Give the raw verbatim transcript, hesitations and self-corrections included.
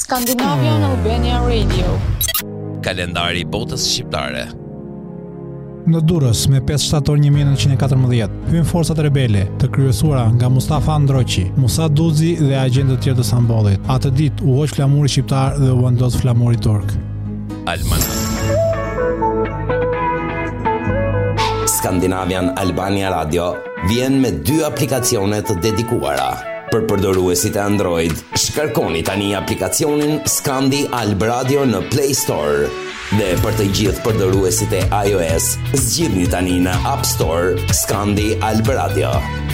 Scandinavian Albania Radio. Kalendari i botës shqiptare. Në Durrës, me pesë shtator një mijë nëntëqind e katërmbëdhjetë, hyn forcat rebele, të kryesuara nga Mustafa Androqi, Musa Duzi dhe agjentë të tjerë të Sambollit. Atë ditë u hoq flamuri shqiptar dhe u vendos flamuri turk. Almanak. Scandinavian Albania Radio vjen me dy aplikacione të dedikuara. Për përdoruesit e Android, shkarkoni tani aplikacionin Scandi Alb Radio në Play Store. Dhe për të gjithë përdoruesit e iOS, zgjidhni tani në App Store Scandi Alb Radio.